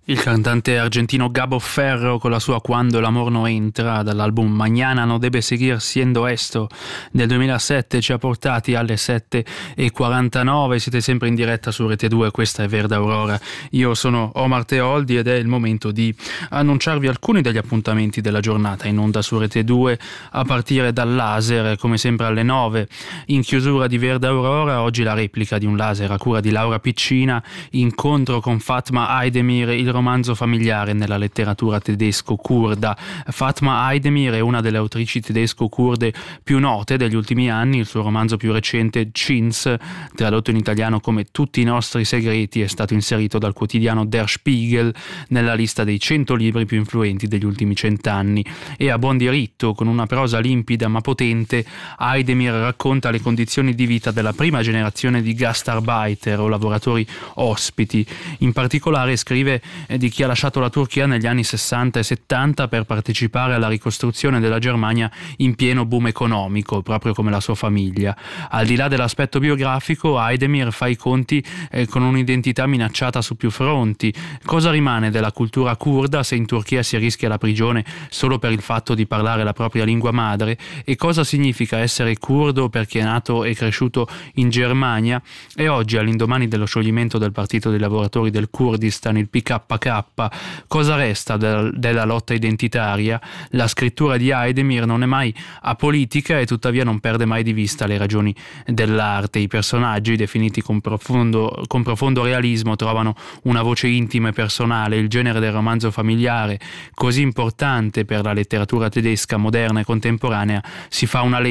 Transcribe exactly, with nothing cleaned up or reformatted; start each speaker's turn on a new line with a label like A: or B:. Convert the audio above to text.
A: Il cantante argentino Gabo Ferro con la sua Quando el amor no entra dall'album Mañana no debe seguir siendo esto del duemilasette ci ha portati alle sette e quarantanove. Siete sempre in diretta su Rete due, questa è Verde Aurora. Io sono Omar Teoldi ed è il momento di annunciarvi alcuni degli appuntamenti della giornata in onda su Rete due a partire dal laser, come sempre alle nove. In chiusura di Verde Aurora oggi la replica di un laser a cura di Laura Piccina, incontro con Fatma Aydemir, il romanzo familiare nella letteratura tedesco-curda. Fatma Aydemir è una delle autrici tedesco-curde più note degli ultimi anni. Il suo romanzo più recente, Chins, tradotto in italiano come Tutti i nostri segreti, è stato inserito dal quotidiano Der Spiegel nella lista dei cento libri più influenti degli ultimi cent'anni. E a buon diritto, con una prosa limpida ma potente, Aydemir racconta le condizioni di vita della prima generazione di Gastarbeiter o lavoratori ospiti. In particolare scrive di chi ha lasciato la Turchia negli anni sessanta e settanta per partecipare alla ricostruzione della Germania in pieno boom economico, proprio come la sua famiglia. Al di là dell'aspetto biografico, Aydemir fa i conti eh, con un'identità minacciata su più fronti. Cosa rimane della cultura curda se in Turchia si rischia la prigione solo per il fatto di parlare la propria lingua madre? E cosa significa essere curdo per chi è nato e cresciuto in Germania? E oggi, all'indomani dello scioglimento del Partito dei Lavoratori del Kurdistan, il P K K, cosa resta del, della lotta identitaria? La scrittura di Aydemir non è mai apolitica e tuttavia non perde mai di vista le ragioni dell'arte. I personaggi, definiti con profondo, con profondo realismo, trovano una voce intima e personale. Il genere del romanzo familiare, così importante per la letteratura tedesca moderna e contemporanea, si fa una